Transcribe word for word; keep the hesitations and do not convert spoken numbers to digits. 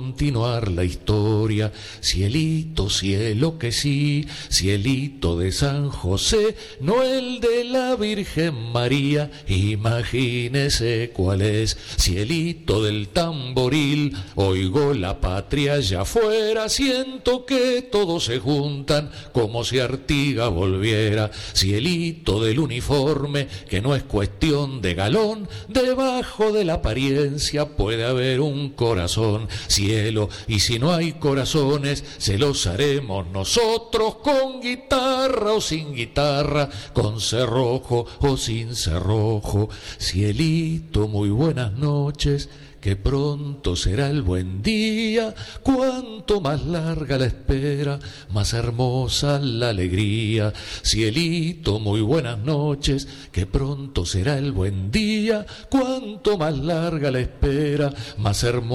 Continuar la historia, cielito, cielo que sí, cielito de San José, no el de la Virgen María, imagínese cuál es, cielito del tamboril, oigo la patria allá afuera, siento que todos se juntan como si Artigas volviera, cielito del uniforme, que no es cuestión de galón, debajo de la apariencia puede haber un corazón, cielo, y si no hay corazones, se los haremos nosotros con guitarra o sin guitarra, con cerrojo o sin cerrojo. Cielito, muy buenas noches, que pronto será el buen día, cuanto más larga la espera, más hermosa la alegría. Cielito, muy buenas noches, que pronto será el buen día, cuanto más larga la espera, más hermosa